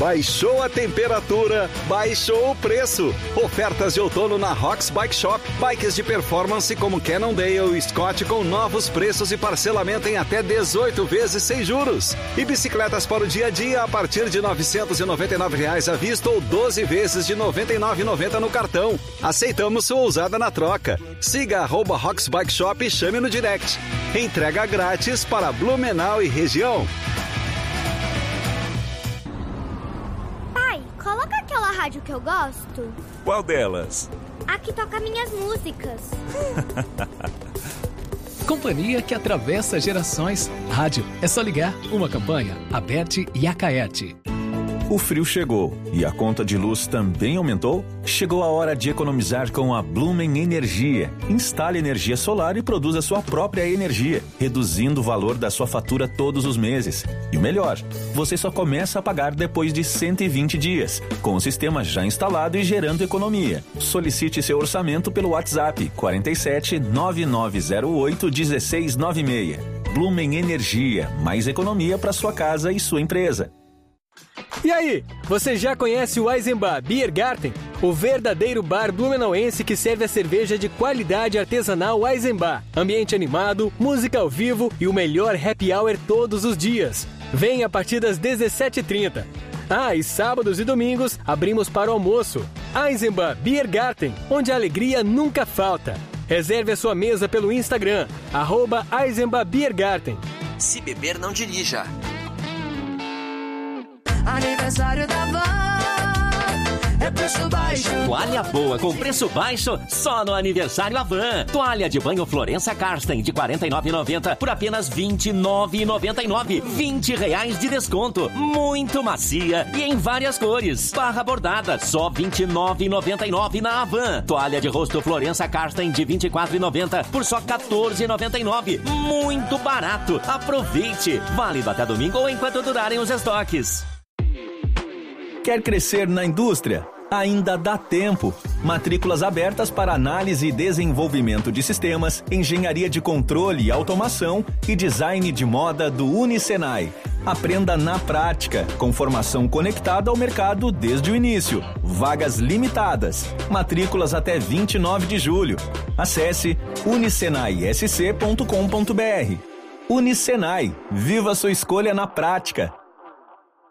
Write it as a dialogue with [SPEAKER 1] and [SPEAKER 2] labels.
[SPEAKER 1] Baixou a temperatura, baixou o preço. Ofertas de outono na Rox Bike Shop. Bikes de performance como Cannondale e Scott com novos preços e parcelamento em até 18 vezes sem juros. E bicicletas para o dia a dia a partir de R$ 999 à vista ou 12 vezes de R$ 99,90 no cartão. Aceitamos sua usada na troca. Siga @Rox Bike Shop e chame no direct. Entrega grátis para Blumenau e região.
[SPEAKER 2] Pai, coloca aquela rádio que eu gosto.
[SPEAKER 3] Qual delas?
[SPEAKER 2] A que toca minhas músicas.
[SPEAKER 4] Companhia que atravessa gerações. Rádio, é só ligar. Uma campanha, Aberte e Acaete.
[SPEAKER 3] O frio chegou e a conta de luz também aumentou? Chegou a hora de economizar com a Blumen Energia. Instale energia solar e produza sua própria energia, reduzindo o valor da sua fatura todos os meses. E o melhor, você só começa a pagar depois de 120 dias, com o sistema já instalado e gerando economia. Solicite seu orçamento pelo WhatsApp 47 9908 1696. Blumen Energia, mais economia para sua casa e sua empresa.
[SPEAKER 5] E aí, você já conhece o Eisenbach Biergarten? O verdadeiro bar blumenauense que serve a cerveja de qualidade artesanal Eisenbach. Ambiente animado, música ao vivo e o melhor happy hour todos os dias. Vem a partir das 17h30. Ah, e sábados e domingos abrimos para o almoço. Eisenbach Biergarten, onde a alegria nunca falta. Reserve a sua mesa pelo Instagram, @Eisenbach Biergarten.
[SPEAKER 6] Se beber, não dirija.
[SPEAKER 7] Aniversário da Van, é preço baixo.
[SPEAKER 8] Toalha boa com preço baixo só no Aniversário Avan. Toalha de banho Florença Karsten de R$ 49,90 por apenas R$ 29,99. R$ 20 de desconto. Muito macia e em várias cores. Barra bordada, só R$ 29,99 na Avan. Toalha de rosto Florença Karsten de R$ 24,90 por só R$ 14,99. Muito barato. Aproveite. Válido até domingo ou enquanto durarem os estoques.
[SPEAKER 3] Quer crescer na indústria? Ainda dá tempo. Matrículas abertas para análise e desenvolvimento de sistemas, engenharia de controle e automação e design de moda do Unisenai. Aprenda na prática, com formação conectada ao mercado desde o início. Vagas limitadas. Matrículas até 29 de julho. Acesse unisenaisc.com.br. Unisenai. Viva sua escolha na prática.